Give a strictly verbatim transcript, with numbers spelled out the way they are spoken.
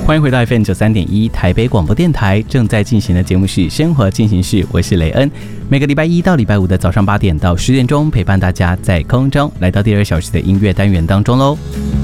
欢迎回到 F M 九三点一台北广播电台，正在进行的节目是《生活进行式》，我是雷恩。每个礼拜一到礼拜五的早上八点到十点钟，陪伴大家在空中来到第二小时的音乐单元当中喽。